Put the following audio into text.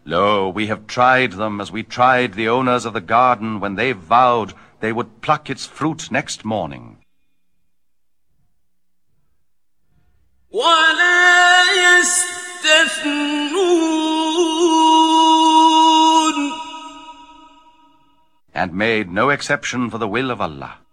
Lo, we have tried them as we tried the owners of the garden when they vowed they would pluck its fruit next morning. ولا يستثنون. And made no exception for the will of Allah.